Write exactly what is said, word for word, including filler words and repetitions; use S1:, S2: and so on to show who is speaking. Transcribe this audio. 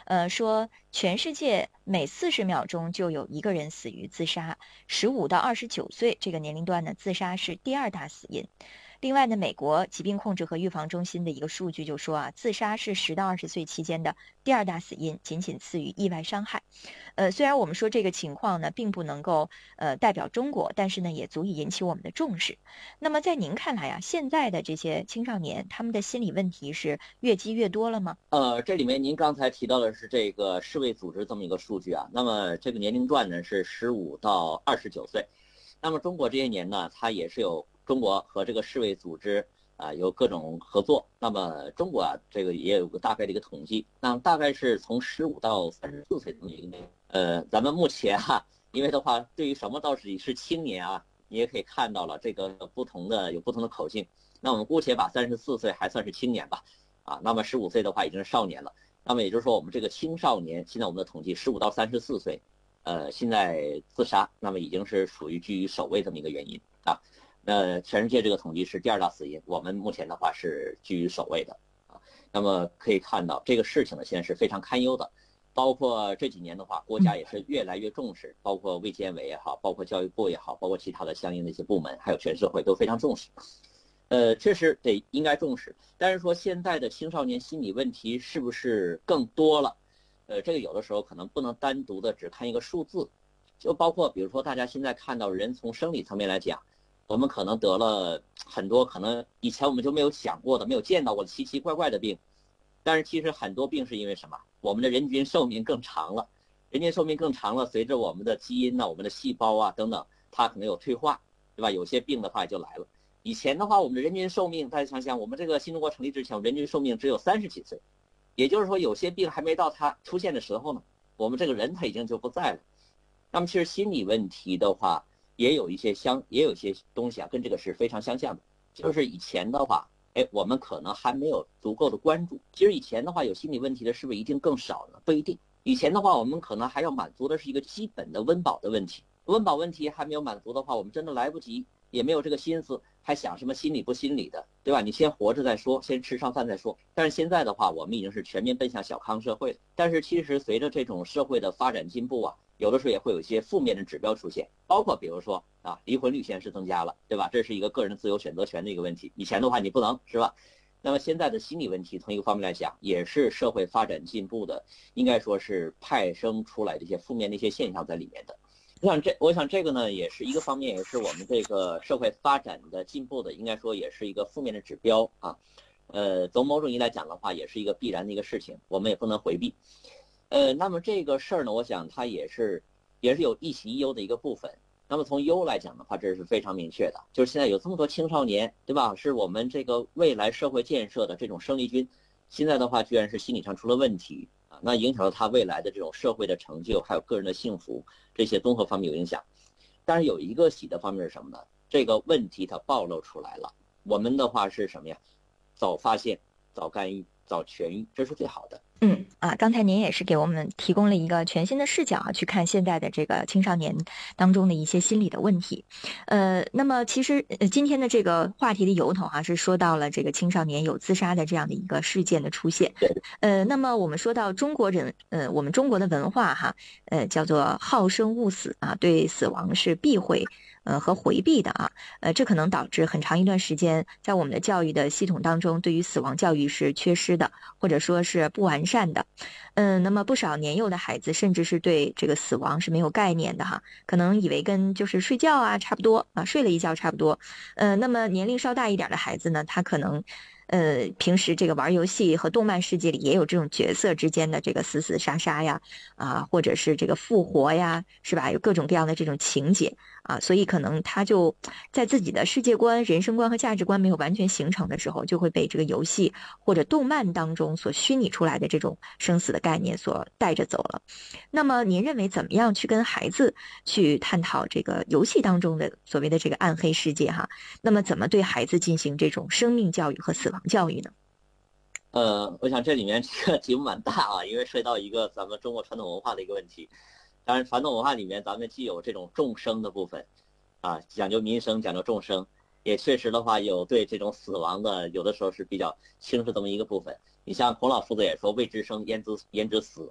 S1: 呃，说全世界每四十秒钟就有一个人死于自杀，十五到二十九岁这个年龄段呢，自杀是第二大死因。另外呢，美国疾病控制和预防中心的一个数据就说啊，自杀是十到二十岁期间的第二大死因，仅仅次于意外伤害。呃，虽然我们说这个情况呢，并不能够呃代表中国，但是呢，也足以引起我们的重视。那么在您看来啊，现在的这些青少年，他们的心理问题是越积越多了吗？
S2: 呃，这里面您刚才提到的是这个世卫组织这么一个数据啊，那么这个年龄段呢是十五到二十九岁，那么中国这些年呢，它也是有中国和这个世卫组织啊有各种合作，那么中国啊这个也有个大概的一个统计，那大概是从十五到三十四岁这么一个年龄，呃，咱们目前哈，因为的话，对于什么到底是青年啊，你也可以看到了这个不同的有不同的口径，那我们姑且把三十四岁还算是青年吧。啊，那么十五岁的话已经是少年了，那么也就是说我们这个青少年，现在我们的统计十五到三十四岁，呃，现在自杀，那么已经是属于居于首位这么一个原因啊。那全世界这个统计是第二大死因，我们目前的话是居于首位的啊。那么可以看到这个事情呢，现在是非常堪忧的，包括这几年的话，国家也是越来越重视，包括卫健委也好，包括教育部也好，包括其他的相应的一些部门，还有全社会都非常重视。呃，确实得应该重视，但是说现在的青少年心理问题是不是更多了？呃，这个有的时候可能不能单独的只看一个数字，就包括比如说大家现在看到人从生理层面来讲，我们可能得了很多可能以前我们就没有想过的、没有见到过的奇奇怪怪的病，但是其实很多病是因为什么？我们的人均寿命更长了，人均寿命更长了，随着我们的基因呢、我们的细胞啊等等，它可能有退化，对吧？有些病的话就来了。以前的话，我们的人均寿命，大家想想，我们这个新中国成立之前，人均寿命只有三十几岁，也就是说，有些病还没到它出现的时候呢，我们这个人他已经就不在了。那么，其实心理问题的话，也有一些相，也有一些东西啊，跟这个是非常相像的。就是以前的话，哎，我们可能还没有足够的关注。其实以前的话，有心理问题的是不是一定更少呢？不一定。以前的话，我们可能还要满足的是一个基本的温饱的问题。温饱问题还没有满足的话，我们真的来不及。也没有这个心思，还想什么心理不心理的，对吧？你先活着再说，先吃上饭再说。但是现在的话，我们已经是全面奔向小康社会了。但是其实随着这种社会的发展进步啊，有的时候也会有一些负面的指标出现，包括比如说啊，离婚率现在是增加了，对吧？这是一个个人的自由选择权的一个问题。以前的话你不能，是吧？那么现在的心理问题，从一个方面来讲，也是社会发展进步的，应该说是派生出来的一些负面的一些现象在里面的。我想这，我想这个呢，也是一个方面，也是我们这个社会发展的进步的，应该说也是一个负面的指标啊。呃，从某种意义来讲的话，也是一个必然的一个事情，我们也不能回避。呃，那么这个事儿呢，我想它也是也是有一喜一忧的一个部分。那么从忧来讲的话，这是非常明确的，就是现在有这么多青少年，对吧？是我们这个未来社会建设的这种生力军，现在的话居然是心理上出了问题。那影响到他未来的这种社会的成就，还有个人的幸福，这些综合方面有影响。但是有一个喜的方面是什么呢？这个问题它暴露出来了，我们的话是什么呀？早发现、早干预、早痊愈，这是最好的。
S1: 嗯啊，刚才您也是给我们提供了一个全新的视角啊，去看现在的这个青少年当中的一些心理的问题。呃，那么其实呃今天的这个话题的由头啊，是说到了这个青少年有自杀的这样的一个事件的出现。呃，那么我们说到中国人，呃，我们中国的文化哈，呃，叫做好生勿死啊，对死亡是避讳。呃和回避的啊，呃，这可能导致很长一段时间，在我们的教育的系统当中，对于死亡教育是缺失的，或者说是不完善的。嗯，那么不少年幼的孩子，甚至是对这个死亡是没有概念的哈，可能以为跟就是睡觉啊差不多啊，睡了一觉差不多。呃，那么年龄稍大一点的孩子呢，他可能。呃，平时这个玩游戏和动漫世界里也有这种角色之间的这个死死杀杀呀，啊，或者是这个复活呀，是吧？有各种各样的这种情节啊，所以可能他就在自己的世界观、人生观和价值观没有完全形成的时候，就会被这个游戏或者动漫当中所虚拟出来的这种生死的概念所带着走了。那么您认为怎么样去跟孩子去探讨这个游戏当中的所谓的这个暗黑世界哈？那么怎么对孩子进行这种生命教育和死亡教育呢？
S2: 呃，我想这里面这个题目蛮大啊，因为涉及到一个咱们中国传统文化的一个问题。当然，传统文化里面咱们既有这种众生的部分，啊，讲究民生，讲究众生，也确实的话有对这种死亡的，有的时候是比较轻视这么一个部分。你像孔老夫子也说：“未知生，焉知焉知死。”